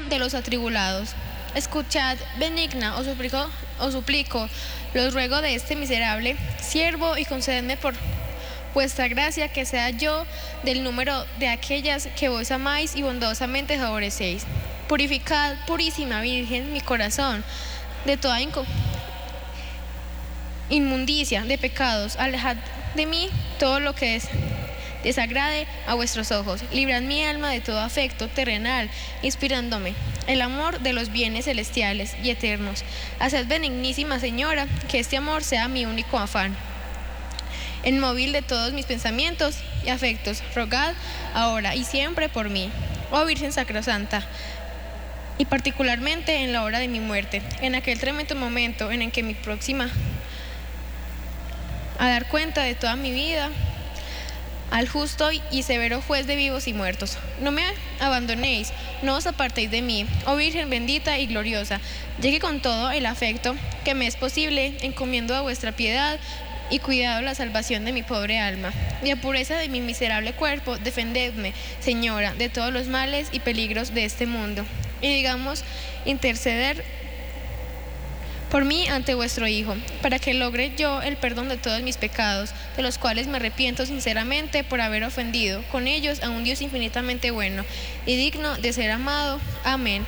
de los atribulados. Escuchad, benigna, os suplico, los ruego de este miserable siervo, y concededme por vuestra gracia que sea yo del número de aquellas que vos amáis y bondadosamente favorecéis. Purificad, purísima Virgen, mi corazón de toda inmundicia de pecados. Alejad de mí todo lo que desagrade a vuestros ojos. Librad mi alma de todo afecto terrenal, inspirándome el amor de los bienes celestiales y eternos. Haced, benignísima Señora, que este amor sea mi único afán, el móvil de todos mis pensamientos y afectos. Rogad ahora y siempre por mí, oh Virgen Sacrosanta, y particularmente en la hora de mi muerte, en aquel tremendo momento en el que mi próxima a dar cuenta de toda mi vida al justo y severo juez de vivos y muertos. No me abandonéis, no os apartéis de mí, oh Virgen bendita y gloriosa. Llegue con todo el afecto que me es posible, encomiendo a vuestra piedad y cuidado la salvación de mi pobre alma y la pureza de mi miserable cuerpo. Defendedme, Señora, de todos los males y peligros de este mundo, y digamos interceder por mí ante vuestro Hijo, para que logre yo el perdón de todos mis pecados, de los cuales me arrepiento sinceramente por haber ofendido con ellos a un Dios infinitamente bueno y digno de ser amado. Amén.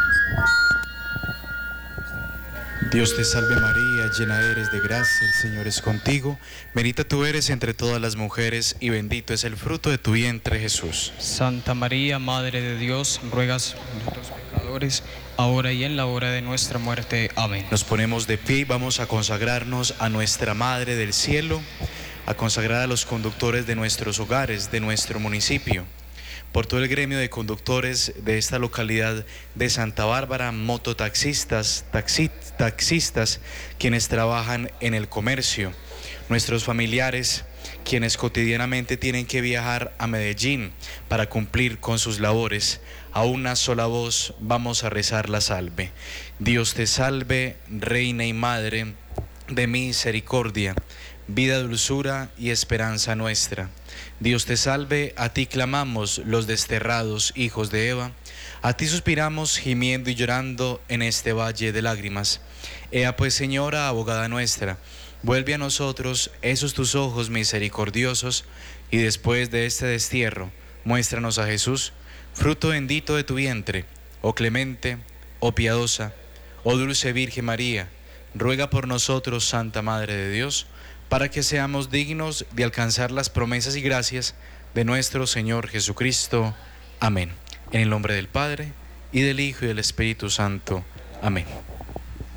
Dios te salve María, llena eres de gracia, el Señor es contigo. Bendita tú eres entre todas las mujeres y bendito es el fruto de tu vientre, Jesús. Santa María, Madre de Dios, ruegas por nosotros pecadores, ahora y en la hora de nuestra muerte. Amén. Nos ponemos de pie y vamos a consagrarnos a nuestra Madre del Cielo, a consagrar a los conductores de nuestros hogares, de nuestro municipio, por todo el gremio de conductores de esta localidad de Santa Bárbara, mototaxistas, taxistas, quienes trabajan en el comercio, nuestros familiares, quienes cotidianamente tienen que viajar a Medellín para cumplir con sus labores. A una sola voz vamos a rezar la salve. Dios te salve, Reina y Madre de misericordia, vida, dulzura y esperanza nuestra. Dios te salve, a ti clamamos los desterrados hijos de Eva, a ti suspiramos gimiendo y llorando en este valle de lágrimas. Ea pues, Señora, abogada nuestra, vuelve a nosotros esos tus ojos misericordiosos, y después de este destierro, muéstranos a Jesús, fruto bendito de tu vientre. Oh clemente, oh piadosa, oh dulce Virgen María, ruega por nosotros, Santa Madre de Dios, para que seamos dignos de alcanzar las promesas y gracias de nuestro Señor Jesucristo. Amén. En el nombre del Padre, y del Hijo, y del Espíritu Santo. Amén.